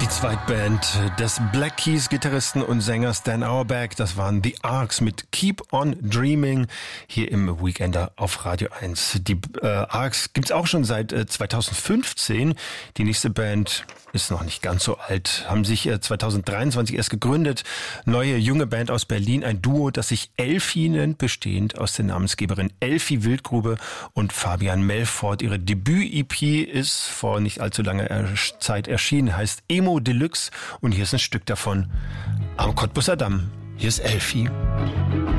Die Zweitband des Black Keys Gitarristen und Sängers Dan Auerbach, das waren The Arcs mit Keep on Dreaming hier im Weekender auf Radio 1. Die Arcs gibt's auch schon seit 2015. Die nächste Band ist noch nicht ganz so alt, haben sich 2023 erst gegründet. Neue junge Band aus Berlin, ein Duo, das sich Elfi nennt, bestehend aus der Namensgeberin Elfi Wildgrube und Fabian Melfort. Ihre Debüt-EP ist vor nicht allzu langer Zeit erschienen, heißt Emo Deluxe und hier ist ein Stück davon am Cottbusser Damm. Hier ist Elfi.